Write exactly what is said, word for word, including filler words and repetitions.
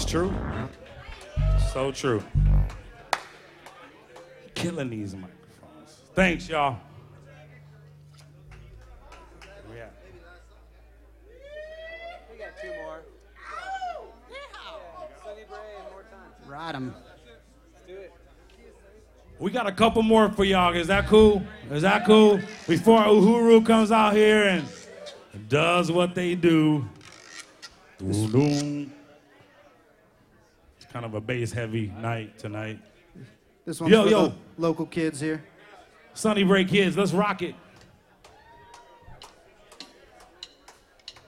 true. So true. Killing these microphones. Thanks, y'all. Yeah. We got two more. Sunny Bray and more time. Ride 'em. Let's do it. We got a couple more for y'all. Is that cool? Is that cool? Before Uhuru comes out here and does what they do. It's kind of a bass-heavy night tonight. This one's Yo, for yo. the local kids here. Sunny Bray kids, let's rock it.